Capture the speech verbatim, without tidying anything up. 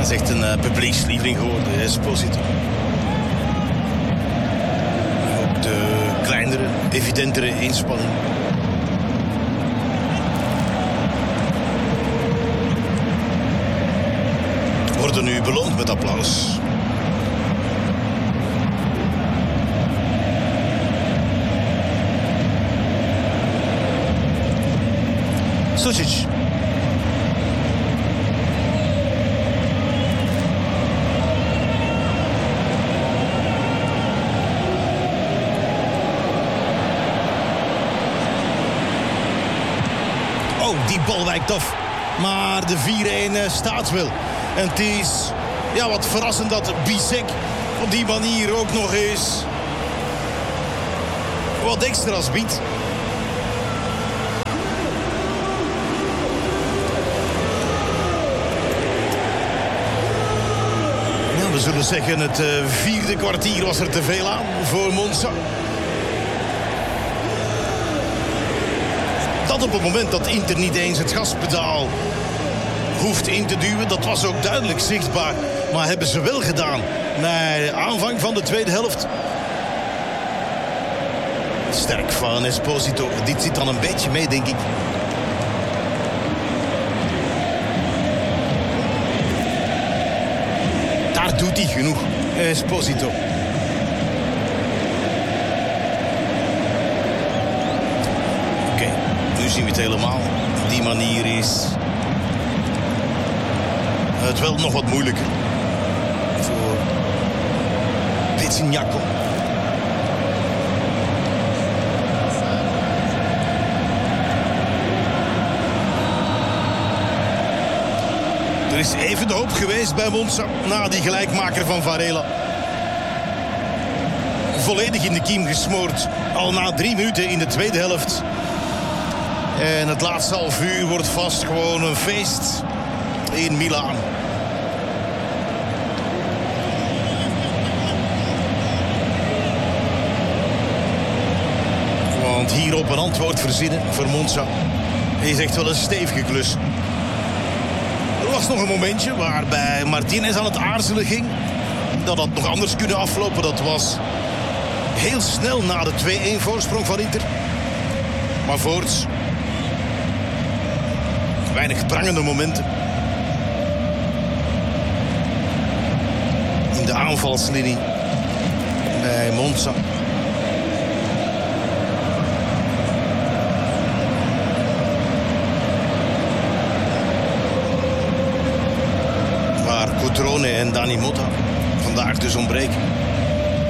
is echt een uh, publiekslieveling geworden, Esposito. Ook de kleinere, evidentere inspanning. Worden nu beloond met applaus. Sušić. Oh, die bal wijkt af. Maar de vier-een staat wel. En het is ja, wat verrassend dat Bisek op die manier ook nog eens wat extra's biedt. Nou, we zullen zeggen, het uh, vierde kwartier was er te veel aan voor Monza. Dat op het moment dat Inter niet eens het gaspedaal hoeft in te duwen, dat was ook duidelijk zichtbaar. Maar hebben ze wel gedaan na de aanvang van de tweede helft. Sterk van Esposito. Dit zit dan een beetje mee, denk ik. Daar doet hij genoeg, Esposito. Oké, okay, nu zien we het helemaal. Op die manier is het wel nog wat moeilijker voor Pizzinjako. Er is even de hoop geweest bij Monza na die gelijkmaker van Varela. Volledig in de kiem gesmoord. Al na drie minuten in de tweede helft. En het laatste half uur wordt vast gewoon een feest in Milaan. Want hierop een antwoord verzinnen voor Monza is echt wel een stevige klus. Er was nog een momentje waarbij Martinez aan het aarzelen ging. Dat had nog anders kunnen aflopen. Dat was heel snel na de twee-een voorsprong van Inter. Maar voorts weinig prangende momenten. In de aanvalslinie bij Monza. Waar Cutrone en Dani Motta vandaag dus ontbreken.